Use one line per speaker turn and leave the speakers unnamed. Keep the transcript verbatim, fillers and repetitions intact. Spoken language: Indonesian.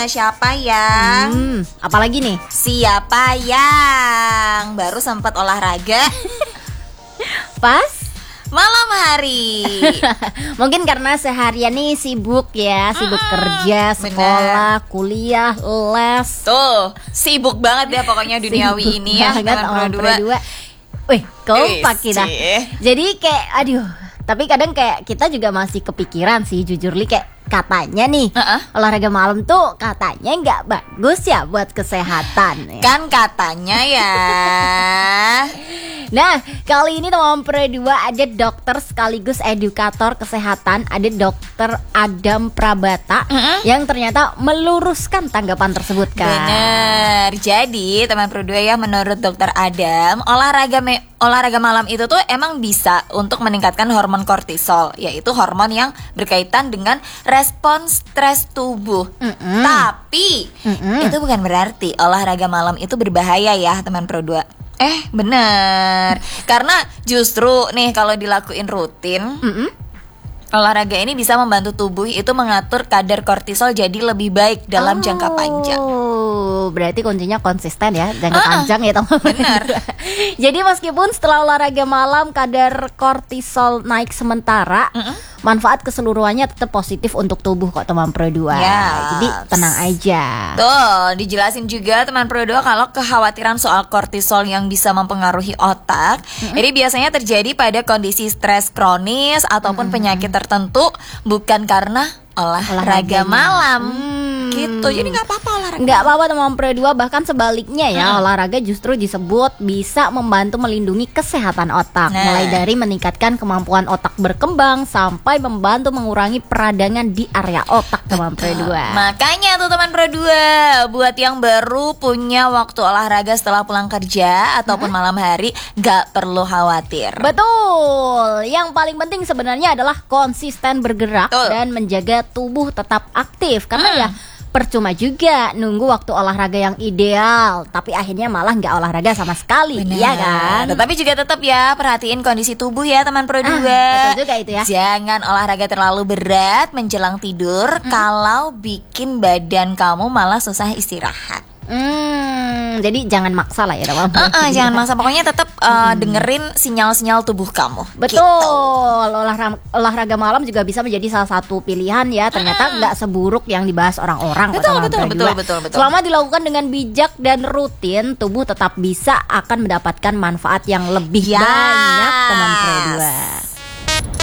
siapa yang
Hmm, apalagi nih?
Siapa yang baru sempat olahraga
Pas?
malam hari?
Mungkin karena seharian nih sibuk ya, sibuk
Mm-mm,
kerja, sekolah, kuliah, les.
Tuh, sibuk banget ya pokoknya duniawi
Sibuk
ini ya
banget
teman
sama
Pro
Pro dua. Wih, kompak
Ih,
kita.
sih.
Jadi kayak aduh, tapi kadang kayak kita juga masih kepikiran sih jujur li, kayak katanya nih
Uh-uh.
olahraga malam tuh katanya nggak bagus ya buat kesehatan ya.
Kan katanya ya.
Nah, kali ini teman Pro dua ada dokter sekaligus edukator kesehatan, ada dokter Adam Prabata
Mm-mm.
yang ternyata meluruskan tanggapan tersebut kan.
Bener. Jadi teman Pro dua ya, menurut dokter Adam, olahraga me- olahraga malam itu tuh emang bisa untuk meningkatkan hormon kortisol, yaitu hormon yang berkaitan dengan respons stres tubuh.
Mm-mm.
Tapi
Mm-mm.
itu bukan berarti olahraga malam itu berbahaya ya teman Pro dua. Eh bener. Karena justru nih kalau dilakuin rutin,
Mm-mm.
olahraga ini bisa membantu tubuh itu mengatur kadar kortisol jadi lebih baik dalam jangka panjang.
Oh, berarti kuncinya konsisten ya, jangka
Ah,
panjang ya teman.
benar.
Jadi meskipun setelah olahraga malam kadar kortisol naik sementara,
Mm-mm.
manfaat keseluruhannya tetap positif untuk tubuh kok teman Pro dua.
Yes.
Jadi tenang aja.
Tuh, dijelasin juga teman Pro dua kalau kekhawatiran soal kortisol yang bisa mempengaruhi otak. Jadi biasanya terjadi pada kondisi stres kronis ataupun penyakit tertentu, bukan karena olahraga
Olahraganya.
malam.
Hmm.
Gitu. Jadi nggak apa-apa olahraga.
Nggak apa-apa teman Pro dua, bahkan sebaliknya ya, olahraga justru disebut bisa membantu melindungi kesehatan otak.
Nah.
Mulai dari meningkatkan kemampuan otak berkembang sampai membantu mengurangi peradangan di area otak teman Pro dua.
Makanya tuh teman Pro dua, buat yang baru punya waktu olahraga setelah pulang kerja ataupun malam hari, gak perlu khawatir.
Betul. Yang paling penting sebenarnya adalah konsisten bergerak
Betul.
dan menjaga tubuh tetap aktif. Karena
Hmm.
ya percuma juga nunggu waktu olahraga yang ideal, tapi akhirnya malah nggak olahraga sama sekali,
Benar.
ya kan?
Tetapi juga tetap ya perhatiin kondisi tubuh ya teman Pro
Ah,
dua.
betul juga itu ya.
Jangan olahraga terlalu berat menjelang tidur kalau bikin badan kamu malah susah istirahat.
Hmm, jadi jangan maksa lah ya teman.
Uh-uh, jangan maksa, pokoknya tetap uh, dengerin sinyal-sinyal tubuh kamu.
Betul,
Gitu.
olahraga, olahraga malam juga bisa menjadi salah satu pilihan ya. Ternyata nggak seburuk yang dibahas orang-orang. kok,
Betul,
teman
betul,
Pro
betul,
dua.
betul, betul.
Selama dilakukan dengan bijak dan rutin, tubuh tetap bisa akan mendapatkan manfaat yang lebih
Yes.
banyak teman Pro dua.